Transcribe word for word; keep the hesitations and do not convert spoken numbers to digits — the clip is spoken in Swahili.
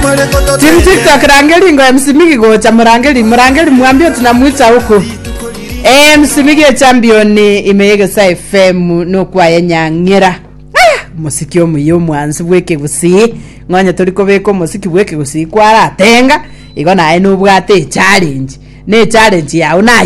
Team TikTok Rangeli ngo M C Migi gocha Murangeli Murangeli mwambie tunamuita huko. M C Migi champion imeyege sa F M no kwa yenyangera. Ah, musiki omuyo mwanzi bweke busi. Ngonya toliko beko musiki bweke busi kwara tenga. Igo nae no bwate challenge. Ne challenge ya una